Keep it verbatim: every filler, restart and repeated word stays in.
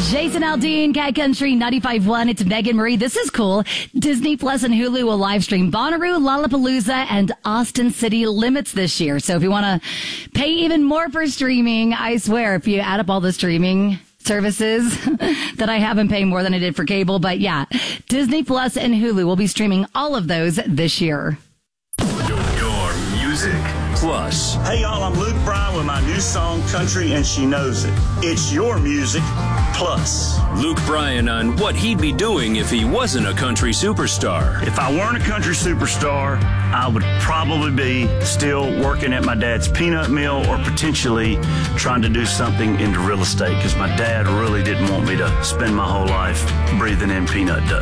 Jason Aldean, Cat Country ninety-five point one. It's Megan Marie. This is cool. Disney Plus and Hulu will live stream Bonnaroo, Lollapalooza, and Austin City Limits this year. So if you want to pay even more for streaming, I swear, if you add up all the streaming services that I have, been paying more than I did for cable. But yeah, Disney Plus and Hulu will be streaming all of those this year. Your music plus. Hey y'all, I'm Luke Bryan with my new song, Country and She Knows It. It's your music plus. Luke Bryan on what he'd be doing if he wasn't a country superstar. If I weren't a country superstar, I would probably be still working at my dad's peanut mill or potentially trying to do something into real estate because my dad really didn't want me to spend my whole life breathing in peanut dust.